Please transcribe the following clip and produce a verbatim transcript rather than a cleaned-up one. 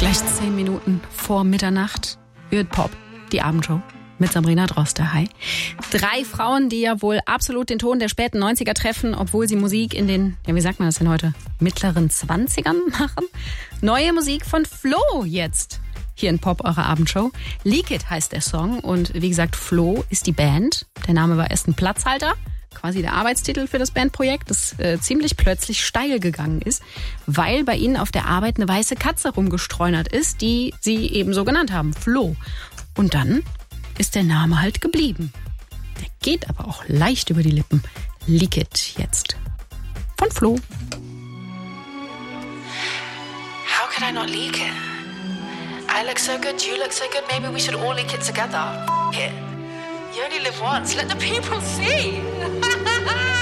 Gleich zehn Minuten vor Mitternacht wird Pop, die Abendshow mit Sabrina Droste. Hi. Drei Frauen, die ja wohl absolut den Ton der späten neunziger treffen, obwohl sie Musik in den, ja wie sagt man das denn heute, mittleren Zwanzigern machen. Neue Musik von Flo jetzt. Hier in Pop, eure Abendshow. Leak It heißt der Song und wie gesagt, Flo ist die Band. Der Name war erst ein Platzhalter, quasi der Arbeitstitel für das Bandprojekt, das äh, ziemlich plötzlich steil gegangen ist, weil bei ihnen auf der Arbeit eine weiße Katze rumgestreunert ist, die sie eben so genannt haben, Flo. Und dann ist der Name halt geblieben. Der geht aber auch leicht über die Lippen. Leak It jetzt. Von Flo. How can I not leak it? I look so good, you look so good, maybe we should all leak it together. F- it. You only live once, let the people see.